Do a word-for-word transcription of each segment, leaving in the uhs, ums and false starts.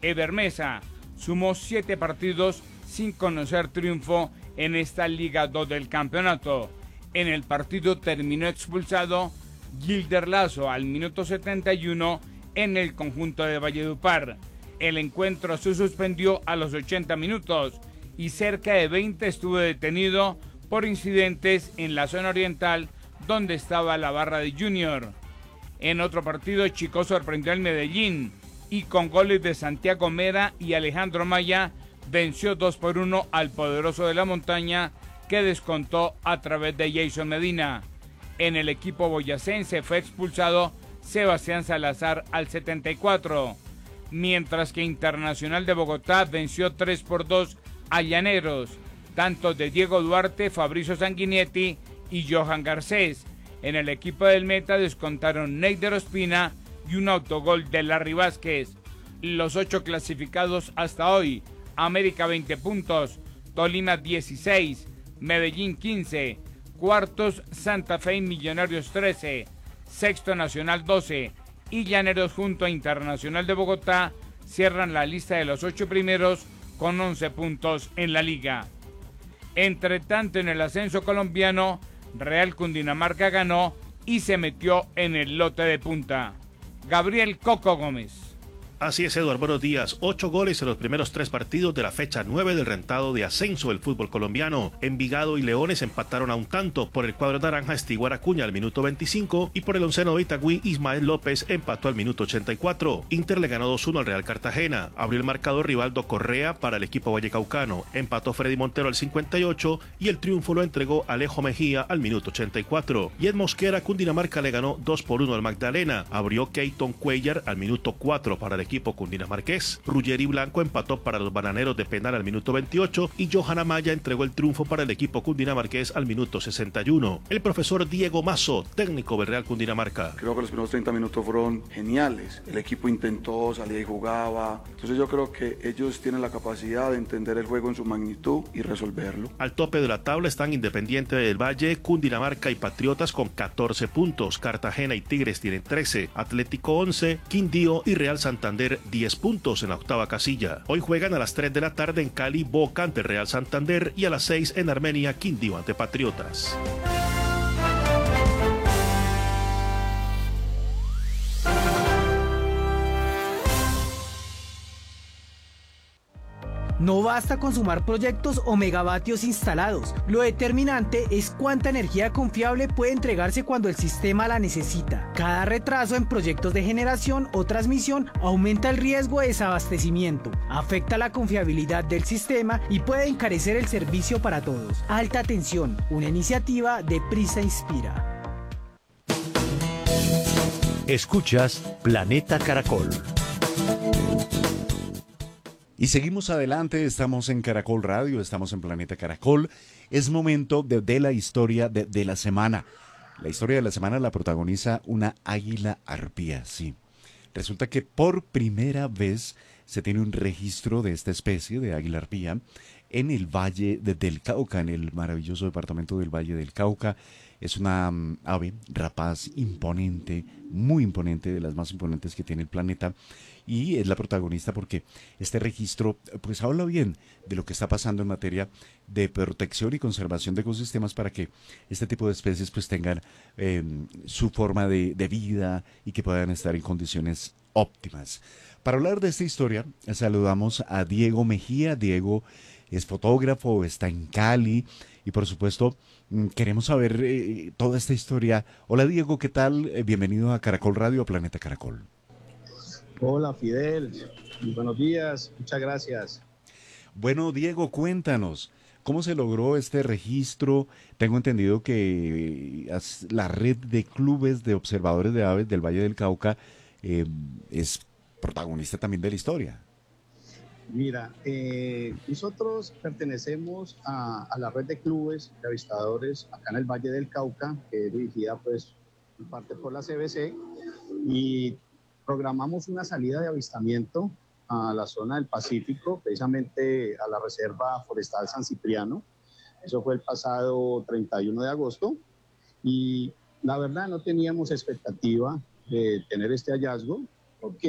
Ever Mesa sumó siete partidos sin conocer triunfo en esta Liga dos del campeonato. En el partido terminó expulsado Gilder Lazo al minuto setenta y uno en el conjunto de Valledupar. El encuentro se suspendió a los ochenta minutos y cerca de veinte estuvo detenido por incidentes en la zona oriental donde estaba la barra de Junior. En otro partido, Chico sorprendió al Medellín y con goles de Santiago Mera y Alejandro Maya venció dos por uno al poderoso de la montaña, que descontó a través de Jason Medina. En el equipo boyacense fue expulsado Sebastián Salazar al setenta y cuatro, mientras que Internacional de Bogotá venció tres por dos a Llaneros, tanto de Diego Duarte, Fabricio Sanguinetti y Johan Garcés. En el equipo del Meta descontaron Neider Ospina y un autogol de Larry Vázquez. Los ocho clasificados hasta hoy: América veinte puntos, Tolima dieciséis, Medellín quince, cuartos Santa Fe y Millonarios trece, sexto Nacional doce y Llaneros junto a Internacional de Bogotá cierran la lista de los ocho primeros con once puntos en la liga. Entre tanto, en el ascenso colombiano, Real Cundinamarca ganó y se metió en el lote de punta. Gabriel Coco Gómez. Así es, Eduardo, buenos días. Ocho goles en los primeros tres partidos de la fecha nueve del rentado de ascenso del fútbol colombiano. Envigado y Leones empataron a un tanto. Por el cuadro naranja, Estiguar Acuña al minuto veinticinco y por el onceno de Itagüí, Ismael López empató al minuto ochenta y cuatro. Inter le ganó dos uno al Real Cartagena. Abrió el marcador Rivaldo Correa para el equipo vallecaucano. Empató Freddy Montero al cincuenta y ocho y el triunfo lo entregó Alejo Mejía al minuto ochenta y cuatro. Y en Mosquera, Cundinamarca le ganó dos por uno al Magdalena. Abrió Keyton Cuellar al minuto cuatro para el equipo cundinamarqués. Ruggeri Blanco empató para los Bananeros de penal al minuto veintiocho y Johan Amaya entregó el triunfo para el equipo cundinamarqués al minuto sesenta y uno. El profesor Diego Mazo, técnico del Real Cundinamarca. Creo que los primeros treinta minutos fueron geniales. El equipo intentó, salía y jugaba. Entonces yo creo que ellos tienen la capacidad de entender el juego en su magnitud y resolverlo. Al tope de la tabla están Independiente del Valle, Cundinamarca y Patriotas con catorce puntos. Cartagena y Tigres tienen trece, Atlético once, Quindío y Real Santander diez puntos en la octava casilla. Hoy juegan a las tres de la tarde en Cali, Boca ante Real Santander y a las seis en Armenia, Quindío ante Patriotas. No basta con sumar proyectos o megavatios instalados. Lo determinante es cuánta energía confiable puede entregarse cuando el sistema la necesita. Cada retraso en proyectos de generación o transmisión aumenta el riesgo de desabastecimiento, afecta la confiabilidad del sistema y puede encarecer el servicio para todos. Alta tensión, una iniciativa de Prisa Inspira. Escuchas Planeta Caracol. Y seguimos adelante, estamos en Caracol Radio, estamos en Planeta Caracol. Es momento de, de la historia de, de la semana. La historia de la semana la protagoniza una águila arpía, sí. Resulta que por primera vez se tiene un registro de esta especie de águila arpía en el Valle de, del Cauca, en el maravilloso departamento del Valle del Cauca. Es una um, ave rapaz imponente, muy imponente, de las más imponentes que tiene el planeta. Y es la protagonista porque este registro pues habla bien de lo que está pasando en materia de protección y conservación de ecosistemas para que este tipo de especies pues tengan eh, su forma de, de vida y que puedan estar en condiciones óptimas. Para hablar de esta historia saludamos a Diego Mejía. Diego es fotógrafo, está en Cali y por supuesto queremos saber eh, toda esta historia. Hola Diego, ¿qué tal? Eh, bienvenido a Caracol Radio, a Planeta Caracol. Hola Fidel, muy buenos días, muchas gracias. Bueno Diego, cuéntanos, ¿cómo se logró este registro? Tengo entendido que la red de clubes de observadores de aves del Valle del Cauca eh, es protagonista también de la historia. Mira, eh, nosotros pertenecemos a, a la red de clubes de avistadores acá en el Valle del Cauca, que es dirigida pues en parte por la C B C, y programamos una salida de avistamiento a la zona del Pacífico, precisamente a la Reserva Forestal San Cipriano. Eso fue el pasado treinta y uno de agosto y la verdad no teníamos expectativa de tener este hallazgo porque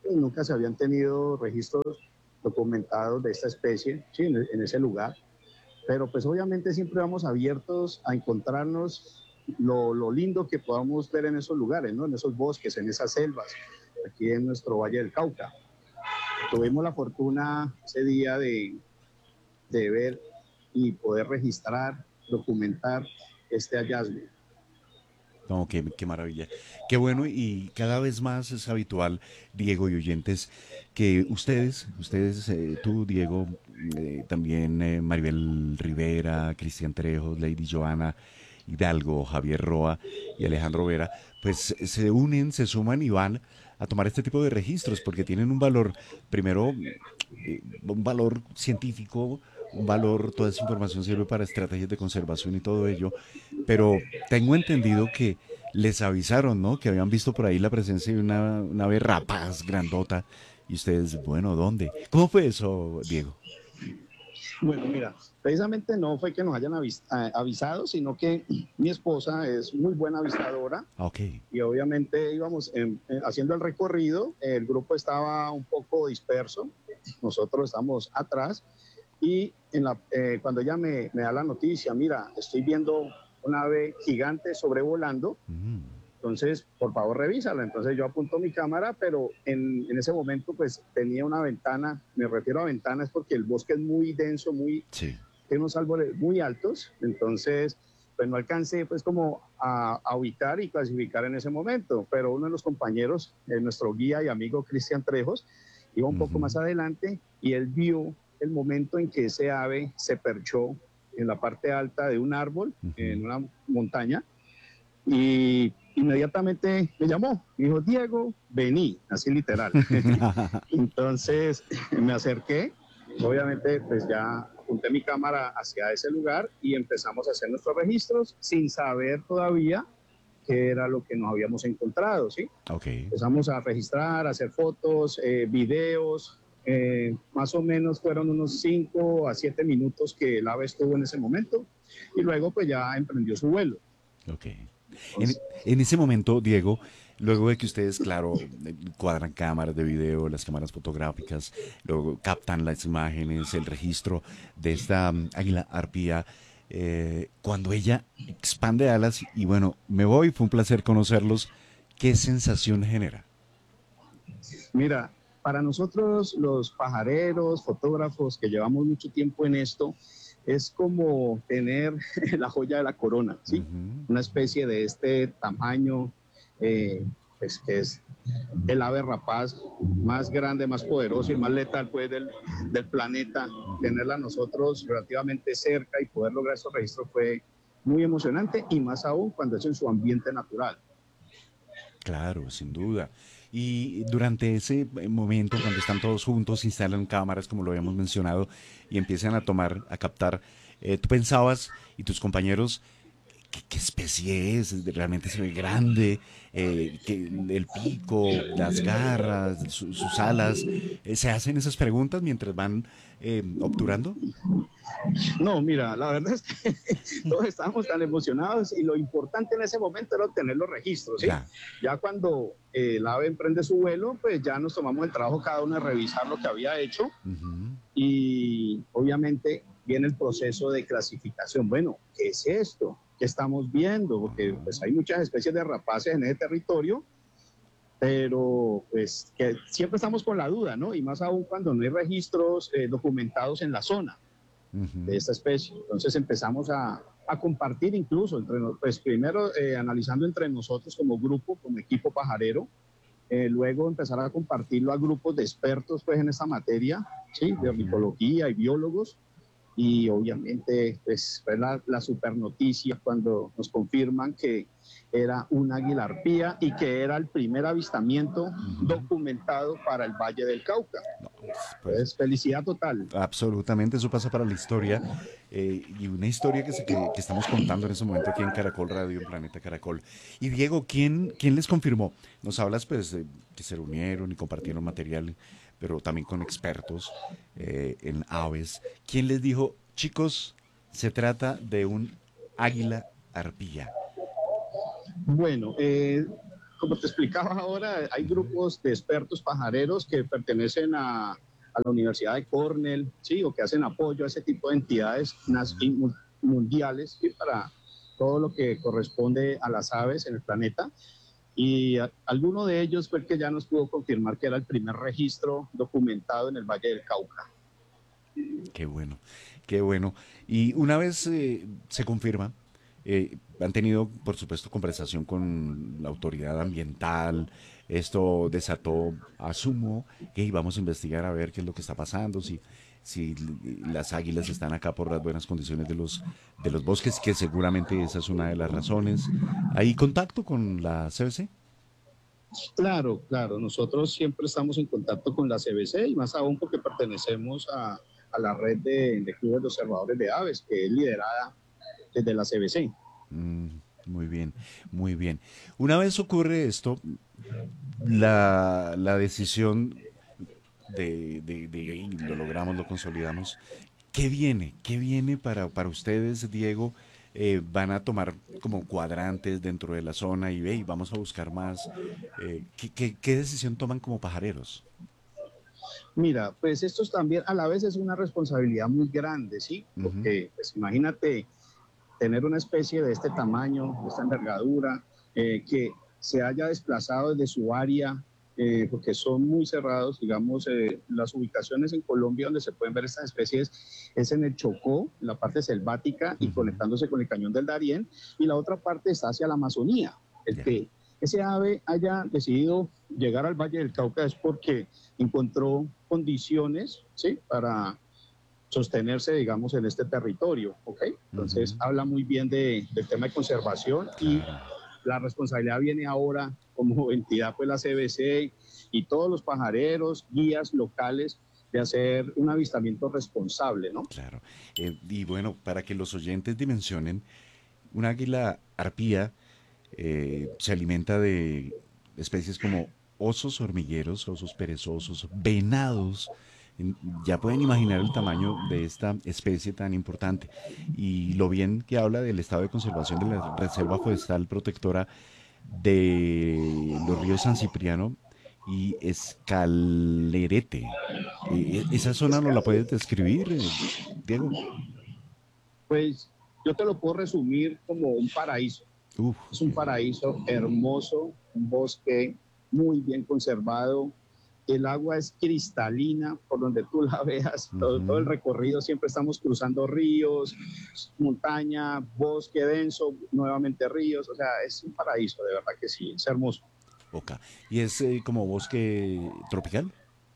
pues, nunca se habían tenido registros documentados de esta especie, ¿sí? en, en ese lugar. Pero pues obviamente siempre vamos abiertos a encontrarnos lo, lo lindo que podamos ver en esos lugares, ¿no? En esos bosques, en esas selvas, aquí en nuestro Valle del Cauca. Tuvimos la fortuna ese día de, de ver y poder registrar, documentar este hallazgo. No, qué, qué maravilla. Qué bueno, y cada vez más es habitual, Diego y oyentes, que ustedes, ustedes, eh, tú, Diego, eh, también eh, Maribel Rivera, Cristian Trejos, Lady Joana Hidalgo, Javier Roa y Alejandro Vera, pues se unen, se suman y van a tomar este tipo de registros porque tienen un valor, primero, eh, un valor científico, un valor, toda esa información sirve para estrategias de conservación y todo ello, pero tengo entendido que les avisaron, ¿no? Que habían visto por ahí la presencia de una, una ave rapaz grandota y ustedes, bueno, ¿dónde? ¿Cómo fue eso, Diego? Bueno, mira, precisamente no fue que nos hayan avis avisado, sino que mi esposa es muy buena avistadora. Okay. Y obviamente íbamos en, en, haciendo el recorrido, el grupo estaba un poco disperso, nosotros estamos atrás y en la, eh, cuando ella me, me da la noticia, mira, estoy viendo una ave gigante sobrevolando, mm. entonces por favor revísala. Entonces yo apunto mi cámara, pero en, en ese momento pues tenía una ventana, me refiero a ventanas porque el bosque es muy denso, muy, sí. tiene unos árboles muy altos, entonces pues no alcancé pues como a, a ubicar y clasificar en ese momento, pero uno de los compañeros, eh, nuestro guía y amigo Cristian Trejos, iba un uh-huh. poco más adelante y él vio el momento en que ese ave se perchó en la parte alta de un árbol, uh-huh. en una montaña, y inmediatamente me llamó, me dijo, Diego, vení, así literal. Entonces me acerqué, obviamente pues ya apunté mi cámara hacia ese lugar y empezamos a hacer nuestros registros sin saber todavía qué era lo que nos habíamos encontrado, ¿sí? Okay. Empezamos a registrar, a hacer fotos, eh, videos, eh, más o menos fueron unos cinco a siete minutos que el ave estuvo en ese momento y luego pues ya emprendió su vuelo. Ok. En, en ese momento, Diego, luego de que ustedes, claro, cuadran cámaras de video, las cámaras fotográficas, luego captan las imágenes, el registro de esta um, águila arpía, eh, cuando ella expande alas y bueno, me voy, fue un placer conocerlos, ¿qué sensación genera? Mira, para nosotros los pajareros, fotógrafos que llevamos mucho tiempo en esto, es como tener la joya de la corona, ¿sí? Uh-huh. Una especie de este tamaño, eh, pues que es el ave rapaz más grande, más poderoso y más letal pues, del, del planeta. Tenerla nosotros relativamente cerca y poder lograr esos registros fue muy emocionante y más aún cuando es en su ambiente natural. Claro, sin duda. Y durante ese momento, cuando están todos juntos, instalan cámaras, como lo habíamos mencionado, y empiezan a tomar, a captar, eh, tú pensabas, y tus compañeros, ¿qué, qué especie es? ¿Realmente se ve grande? Eh, que el pico, las garras, su, sus alas, eh, ¿se hacen esas preguntas mientras van eh, obturando? No, mira, la verdad es que todos estábamos tan emocionados y lo importante en ese momento era obtener los registros, ¿sí? Ya, ya cuando eh, el ave emprende su vuelo, pues ya nos tomamos el trabajo cada uno de revisar lo que había hecho uh-huh. y obviamente viene el proceso de clasificación. Bueno, ¿qué es esto? ¿Qué estamos viendo? Porque pues hay muchas especies de rapaces en ese territorio, pero pues que siempre estamos con la duda, ¿no? Y más aún cuando no hay registros eh, documentados en la zona uh-huh. de esta especie. Entonces empezamos a, a compartir incluso, entre, pues primero eh, analizando entre nosotros como grupo, como equipo pajarero, eh, luego empezar a compartirlo a grupos de expertos pues en esta materia, ¿sí? De ornitología y biólogos, y obviamente pues fue la, la super noticia cuando nos confirman que era un águila arpía y que era el primer avistamiento uh-huh. documentado para el Valle del Cauca. No, pues, pues, felicidad total. Absolutamente, eso pasa para la historia eh, y una historia que, se, que, que estamos contando en ese momento aquí en Caracol Radio, en Planeta Caracol. Y Diego, ¿quién, quién les confirmó? Nos hablas pues de que se reunieron y compartieron material, pero también con expertos eh, en aves. ¿Quién les dijo, chicos, se trata de un águila arpía? Bueno, eh, como te explicaba ahora, hay grupos de expertos pajareros que pertenecen a, a la Universidad de Cornell, ¿sí? O que hacen apoyo a ese tipo de entidades mundiales, ¿sí? Para todo lo que corresponde a las aves en el planeta. Y a, alguno de ellos fue el que ya nos pudo confirmar que era el primer registro documentado en el Valle del Cauca. Qué bueno, qué bueno. Y una vez eh, se confirma, eh, han tenido, por supuesto, conversación con la autoridad ambiental. Esto desató, asumo, que vamos a investigar a ver qué es lo que está pasando, si, si las águilas están acá por las buenas condiciones de los, de los bosques, que seguramente esa es una de las razones. ¿Hay contacto con la C B C? Claro, claro. Nosotros siempre estamos en contacto con la C B C y más aún porque pertenecemos a, a la red de, de clubes de observadores de aves, que es liderada desde la C B C. Mm, muy bien, muy bien. Una vez ocurre esto, la, la decisión de, de, de lo logramos, lo consolidamos. ¿Qué viene? ¿Qué viene para, para ustedes, Diego? Eh, ¿Van a tomar como cuadrantes dentro de la zona y hey, vamos a buscar más? Eh, ¿qué, qué, ¿Qué decisión toman como pajareros? Mira, pues esto también a la vez es una responsabilidad muy grande, ¿sí? Porque, uh-huh. pues imagínate tener una especie de este tamaño, de esta envergadura, eh, que se haya desplazado desde su área, eh, porque son muy cerrados, digamos, eh, las ubicaciones en Colombia donde se pueden ver estas especies es en el Chocó, en la parte selvática, uh-huh. y conectándose con el Cañón del Darién, y la otra parte está hacia la Amazonía. El yeah. que ese ave haya decidido llegar al Valle del Cauca es porque encontró condiciones, ¿sí?, para sostenerse, digamos, en este territorio, ¿ok? Entonces, uh-huh. habla muy bien de, del tema de conservación y la responsabilidad viene ahora como entidad, pues la C B C y todos los pajareros, guías locales, de hacer un avistamiento responsable, ¿no? Claro. Eh, y bueno, para que los oyentes dimensionen, un águila arpía eh, se alimenta de especies como osos hormigueros, osos perezosos, venados. Ya pueden imaginar el tamaño de esta especie tan importante y lo bien que habla del estado de conservación de la Reserva Forestal Protectora de los ríos San Cipriano y Escalerete. ¿Esa zona no la puedes describir, Diego? Pues yo te lo puedo resumir como un paraíso. Uf, es un paraíso hermoso, un bosque muy bien conservado. El agua es cristalina por donde tú la veas, uh-huh. todo, todo el recorrido, siempre estamos cruzando ríos, montaña, bosque denso, nuevamente ríos, o sea, es un paraíso, de verdad que sí, es hermoso. Ok, ¿y es eh, como bosque tropical?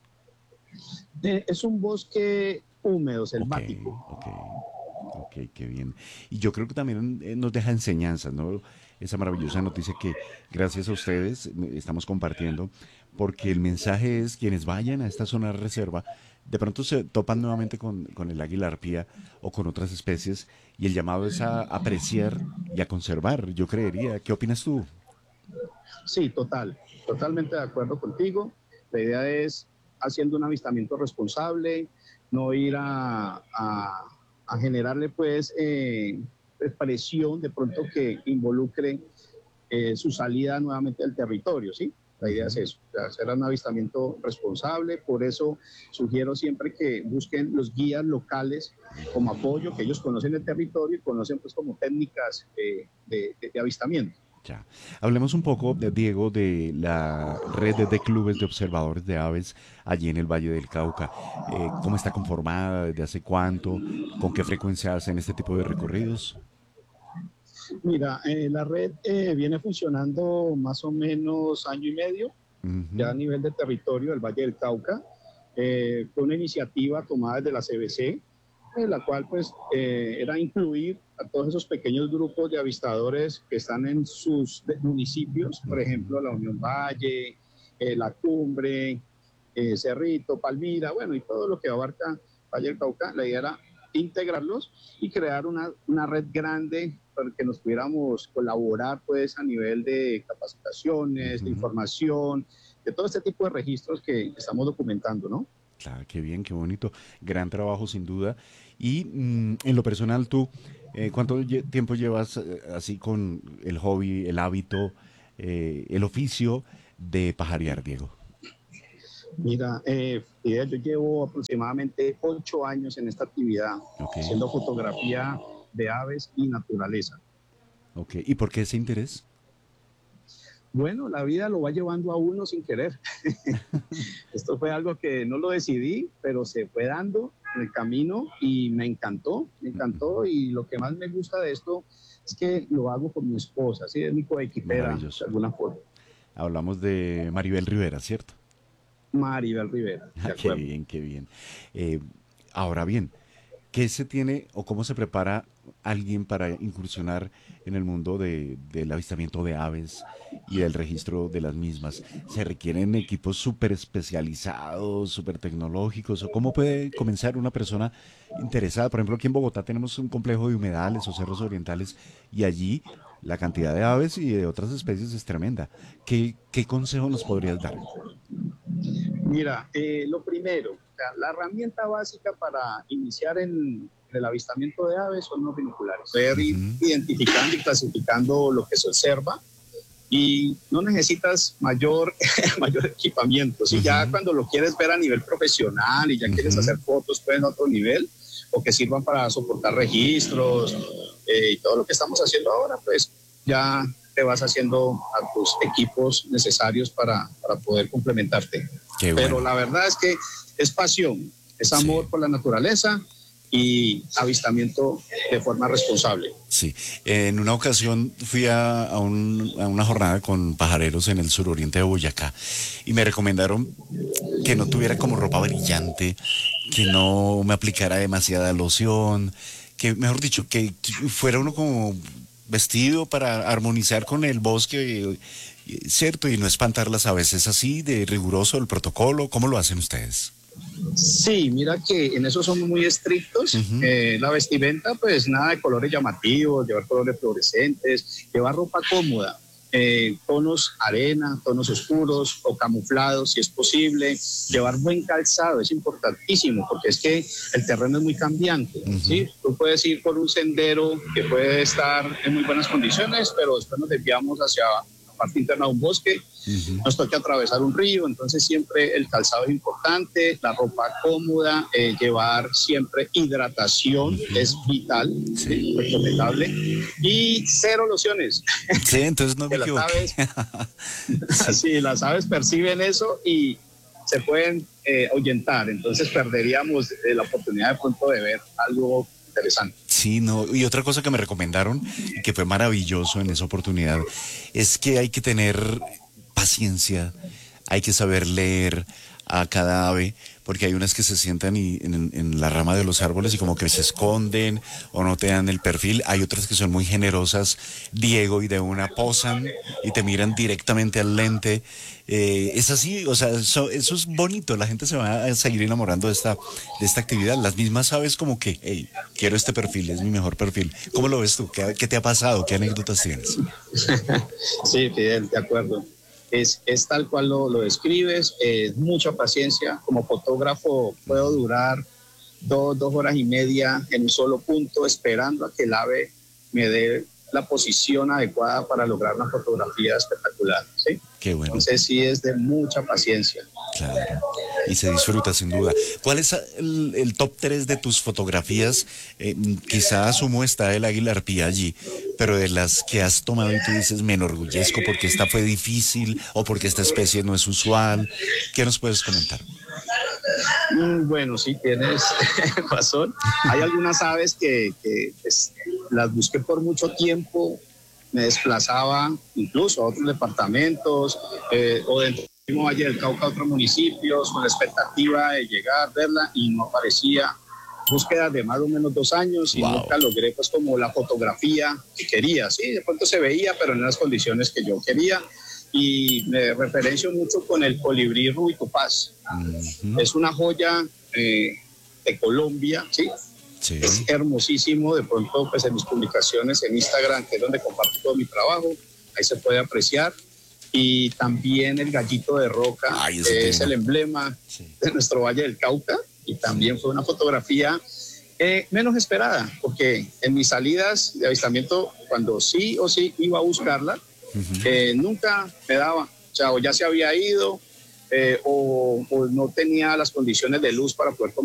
Eh, es un bosque húmedo, selvático. Ok, ok, ok, qué bien. Y yo creo que también eh, nos deja enseñanzas, ¿no? Esa maravillosa noticia que gracias a ustedes estamos compartiendo, porque el mensaje es quienes vayan a esta zona de reserva, de pronto se topan nuevamente con, con el águila arpía o con otras especies, y el llamado es a apreciar y a conservar, yo creería. ¿Qué opinas tú? Sí, total, totalmente de acuerdo contigo. La idea es haciendo un avistamiento responsable, no ir a, a, a generarle pues eh, presión de pronto que involucre eh, su salida nuevamente del territorio, ¿sí? La idea es eso, hacer un avistamiento responsable. Por eso sugiero siempre que busquen los guías locales como apoyo, que ellos conocen el territorio y conocen pues como técnicas eh, de, de, de avistamiento. Ya. Hablemos un poco, de, Diego, de la red de clubes de observadores de aves allí en el Valle del Cauca. Eh, ¿Cómo está conformada? ¿Desde hace cuánto? ¿Con qué frecuencia hacen este tipo de recorridos? Mira, eh, la red eh, viene funcionando más o menos año y medio, uh-huh. ya a nivel de territorio del Valle del Cauca. Eh, fue una iniciativa tomada desde la C B C, en la cual pues eh, era incluir a todos esos pequeños grupos de avistadores que están en sus municipios, por ejemplo, la Unión Valle, eh, La Cumbre, eh, Cerrito, Palmira, bueno, y todo lo que abarca Valle del Cauca. La idea era integrarlos y crear una, una red grande para que nos pudiéramos colaborar pues a nivel de capacitaciones, uh-huh. de información, de todo este tipo de registros que estamos documentando, ¿no? Claro, qué bien, qué bonito. Gran trabajo, sin duda. Y mmm, en lo personal, tú, eh, ¿cuánto lle- tiempo llevas eh, así con el hobby, el hábito? eh, el oficio de pajarear, Diego? Mira, eh, Fidel, yo llevo aproximadamente ocho años en esta actividad, Okay. haciendo fotografía de aves y naturaleza. Ok, ¿y por qué ese interés? Bueno, la vida lo va llevando a uno sin querer. Esto fue algo que no lo decidí, pero se fue dando en el camino y me encantó, me encantó. Y lo que más me gusta de esto es que lo hago con mi esposa, ¿sí? Es mi coequipera, de alguna forma. Hablamos de Maribel Rivera, ¿cierto? Maribel Rivera. Ah, qué bien, qué bien. Eh, ahora bien, ¿qué se tiene o cómo se prepara alguien para incursionar en el mundo de, del avistamiento de aves y del registro de las mismas? ¿Se requieren equipos súper especializados, súper tecnológicos? ¿O cómo puede comenzar una persona interesada? Por ejemplo, aquí en Bogotá tenemos un complejo de humedales o cerros orientales y allí la cantidad de aves y de otras especies es tremenda. ¿Qué, qué consejo nos podrías dar? Mira, eh, lo primero, o sea, la herramienta básica para iniciar en el avistamiento de aves son los binoculares. Poder ir Ujú. identificando y clasificando lo que se observa y no necesitas mayor, mayor equipamiento. Si ya Ujú. cuando lo quieres ver a nivel profesional y ya quieres Ujú. hacer fotos pues en otro nivel o que sirvan para soportar registros eh, y todo lo que estamos haciendo ahora, pues ya te vas haciendo a tus equipos necesarios para, para poder complementarte. Qué Pero bueno. la verdad es que es pasión, es amor Sí. por la naturaleza y avistamiento de forma responsable. Sí, en una ocasión fui a, a un- a una jornada con pajareros en el suroriente de Boyacá y me recomendaron que no tuviera como ropa brillante, que no me aplicara demasiada loción, que mejor dicho, que fuera uno como vestido para armonizar con el bosque, eh, ¿cierto? Y no espantar las aves. ¿Es así de riguroso el protocolo? ¿Cómo lo hacen ustedes? Sí, mira que en eso somos muy estrictos. Ujú. Eh, la vestimenta, pues nada de colores llamativos, llevar colores fluorescentes, llevar ropa cómoda, eh, tonos arena, tonos oscuros o camuflados si es posible, llevar buen calzado, es importantísimo porque es que el terreno es muy cambiante, Ujú. ¿sí? Tú puedes ir por un sendero que puede estar en muy buenas condiciones, pero después nos desviamos hacia la parte interna de un bosque. Ujú. Nos toca atravesar un río, entonces siempre el calzado es importante, la ropa cómoda, eh, llevar siempre hidratación Ujú. es vital, Sí. es recomendable, y cero lociones. Sí, entonces no me Que las equivoqué. aves, sí, las aves perciben eso y se pueden eh, ahuyentar, entonces perderíamos eh, la oportunidad de pronto de ver algo interesante. Sí, no, y otra cosa que me recomendaron y que fue maravilloso en esa oportunidad es que hay que tener paciencia, hay que saber leer a cada ave, porque hay unas que se sientan y, en, en la rama de los árboles y como que se esconden o no te dan el perfil. Hay otras que son muy generosas, Diego, y de una posan y te miran directamente al lente. Eh, es así, o sea, eso, eso es bonito, la gente se va a seguir enamorando de esta, de esta actividad. Las mismas aves como que, hey, quiero este perfil, es mi mejor perfil. ¿Cómo lo ves tú? ¿Qué, qué te ha pasado? ¿Qué anécdotas tienes? Sí, Fidel, de acuerdo. Es, es tal cual lo, lo describes, es mucha paciencia. Como fotógrafo puedo durar dos, dos horas y media en un solo punto esperando a que el ave me dé la posición adecuada para lograr una fotografía espectacular, ¿sí? Qué bueno. Entonces sí es de mucha paciencia. Claro. Y se disfruta sin duda. ¿Cuál es el, el top tres de tus fotografías? Eh, quizá asumo está el águila arpía allí, pero de las que has tomado y tú dices, me enorgullezco porque esta fue difícil o porque esta especie no es usual. ¿Qué nos puedes comentar? Mm, Bueno, sí, tienes razón. Hay algunas aves que, que pues, las busqué por mucho tiempo, me desplazaba incluso a otros departamentos eh, o dentro del mismo Valle del Cauca a otros municipios con la expectativa de llegar, verla y no aparecía. Búsqueda de más o menos dos años y Wow. nunca logré pues como la fotografía que quería. Sí, de pronto se veía, pero en las condiciones que yo quería. Y me referencio mucho con el colibrí rubicopaz. Ujú. Es una joya eh, de Colombia, ¿sí? Sí. Es hermosísimo. De pronto, pues en mis publicaciones en Instagram, que es donde comparto todo mi trabajo, ahí se puede apreciar. Y también el gallito de roca, Ay, ese que es tema. el emblema Sí. de nuestro Valle del Cauca. Y también fue una fotografía eh, menos esperada, porque en mis salidas de avistamiento, cuando sí o sí iba a buscarla, Uh-huh. Eh, nunca me daba, o sea, o ya se había ido eh, o, o no tenía las condiciones de luz para poder